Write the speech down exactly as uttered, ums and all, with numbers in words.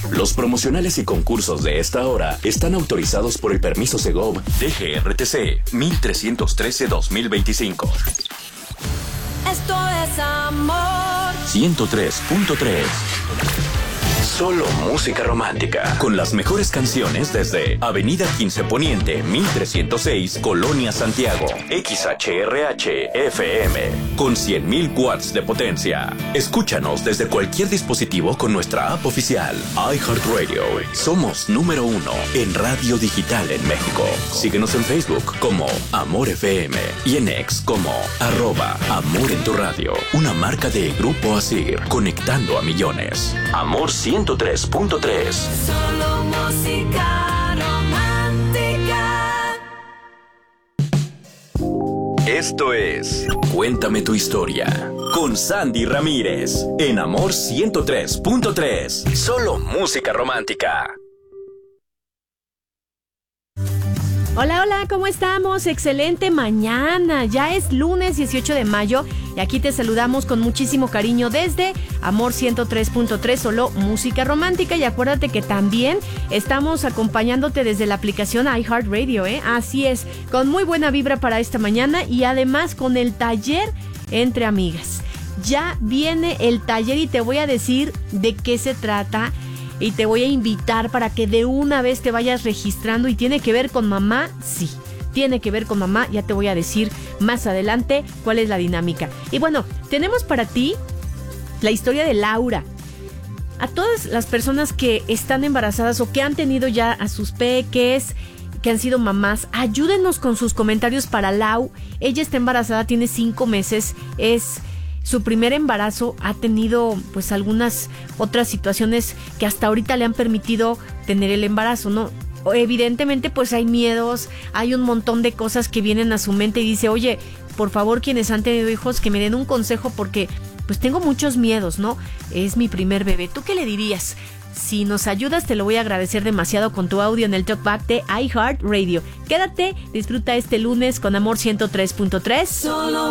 Los promocionales y concursos de esta hora están autorizados por el permiso Segov D G R T C mil trescientos trece guión dos mil veinticinco. Esto es amor. ciento tres punto tres. Solo música romántica. Con las mejores canciones desde Avenida quince Poniente, mil trescientos seis, Colonia Santiago. X H R H F M. Con cien mil watts de potencia. Escúchanos desde cualquier dispositivo con nuestra app oficial. iHeartRadio. Somos número uno en radio digital en México. Síguenos en Facebook como Amor F M y en X como arroba Amor en tu radio. Una marca de Grupo Asir, conectando a millones. Amor ciento tres punto tres. Solo música romántica. Esto es Cuéntame tu historia con Sandy Ramírez en Amor ciento tres punto tres. Solo música romántica. Hola, hola, ¿cómo estamos? Excelente mañana, ya es lunes dieciocho de mayo y aquí te saludamos con muchísimo cariño desde Amor ciento tres punto tres, solo música romántica, y acuérdate que también estamos acompañándote desde la aplicación iHeartRadio, ¿eh? Así es, con muy buena vibra para esta mañana y además con el taller Entre Amigas. Ya viene el taller y te voy a decir de qué se trata. Y te voy a invitar para que de una vez te vayas registrando. Y tiene que ver con mamá, sí, tiene que ver con mamá. Ya te voy a decir más adelante cuál es la dinámica. Y bueno, tenemos para ti la historia de Laura. A todas las personas que están embarazadas o que han tenido ya a sus peques, que han sido mamás, ayúdenos con sus comentarios para Lau. Ella está embarazada, tiene cinco meses, es... su primer embarazo, ha tenido pues algunas otras situaciones que hasta ahorita le han permitido tener el embarazo, ¿no? Evidentemente pues hay miedos, hay un montón de cosas que vienen a su mente y dice, oye, por favor, quienes han tenido hijos, que me den un consejo porque pues tengo muchos miedos, ¿no? Es mi primer bebé. ¿Tú qué le dirías? Si nos ayudas, te lo voy a agradecer demasiado con tu audio en el Talkback de iHeartRadio. Quédate, disfruta este lunes con Amor ciento tres punto tres. Solo